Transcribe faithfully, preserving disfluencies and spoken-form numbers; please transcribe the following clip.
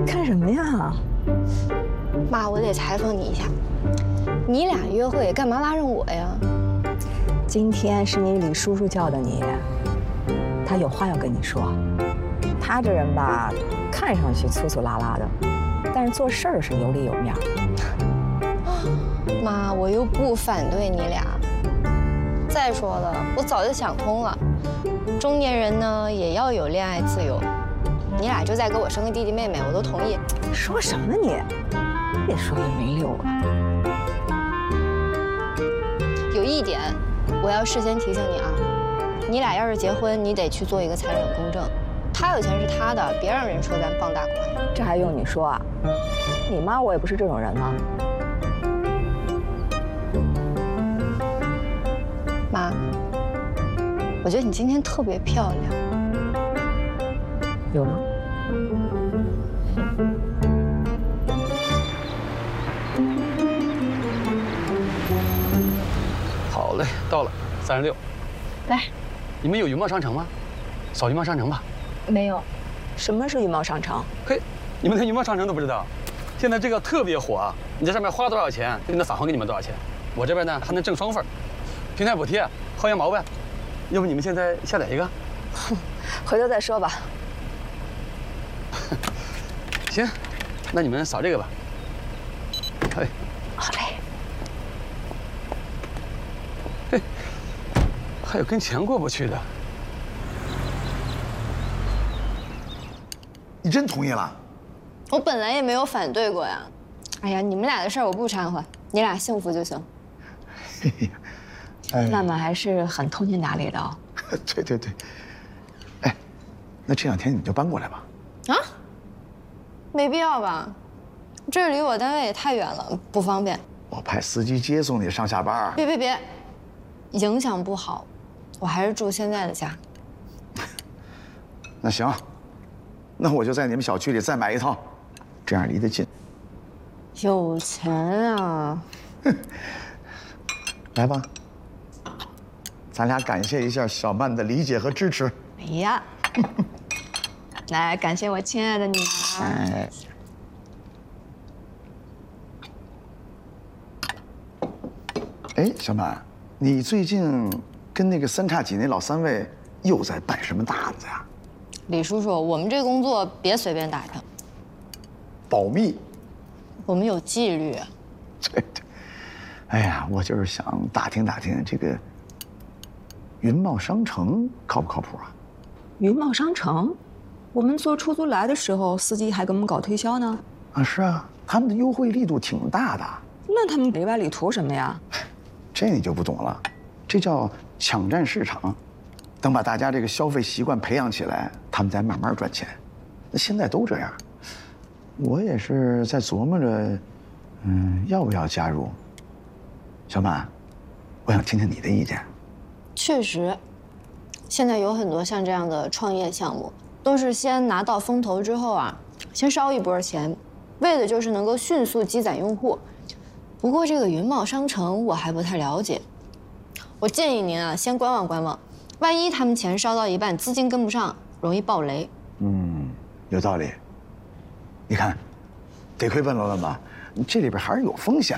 看什么呀？ 妈，我得采访你一下，你俩约会干嘛拉上我呀？ 今天是你李叔叔叫的你，他有话要跟你说。他这人吧，看上去粗粗拉拉的，但是做事儿是有里有面。 妈，我又不反对你俩。再说了，我早就想通了，中年人呢也要有恋爱自由。你俩就再给我生个弟弟妹妹，我都同意。 说什么你？越说越没溜啊！ 有一点，我要事先提醒你啊，你俩要是结婚，你得去做一个财产公证。他有钱是他的，别让人说咱傍大款。 这还用你说啊？你妈我也不是这种人吗？ 妈，我觉得你今天特别漂亮。 有吗？ 好嘞，到了，三十六。 来， 你们有云茂商城吗？扫云茂商城吧。 没有。 什么是云茂商城？ 嘿，你们连云茂商城都不知道？现在这个特别火啊！你在上面花多少钱，就能返还给你们多少钱。我这边呢还能挣双份，平台补贴，薅羊毛呗。要不你们现在下载一个？ 哼，回头再说吧。 行，那你们扫这个吧。哎， 好嘞。 嘿，还有跟钱过不去的。 你真同意了？ 我本来也没有反对过呀。哎呀，你们俩的事儿我不掺和，你俩幸福就行。 嘿嘿，哎， 曼曼还是很通情达理的哦。 对对对。哎，那这两天你就搬过来吧。 啊？没必要吧？这儿离我单位也太远了，不方便。 我派司机接送你上下班。 别别别，影响不好，我还是住现在的家。 那行，那我就在你们小区里再买一套，这样离得近。 有钱啊！ 来吧，咱俩感谢一下小曼的理解和支持。 哎呀，来感谢我亲爱的女儿。 哎。哎，小曼，你最近跟那个三叉戟那老三位又在办什么大案子呀？ 李叔叔，我们这工作别随便打听， 保密。 我们有纪律。 对对。哎呀，我就是想打听打听这个云茂商城靠不靠谱啊？ 云茂商城，我们坐出租来的时候，司机还给我们搞推销呢。 啊，是啊，他们的优惠力度挺大的。 那他们里外里图什么呀？ 这你就不懂了，这叫抢占市场。等把大家这个消费习惯培养起来，他们再慢慢赚钱。那现在都这样，我也是在琢磨着，嗯，要不要加入？小满，我想听听你的意见。 确实，现在有很多像这样的创业项目，都是先拿到风投之后啊，先烧一波钱，为的就是能够迅速积攒用户。不过这个云茂商城我还不太了解，我建议您啊，先观望观望。万一他们钱烧到一半，资金跟不上，容易爆雷。 嗯，有道理。你看，得亏问了问吧，这里边还是有风险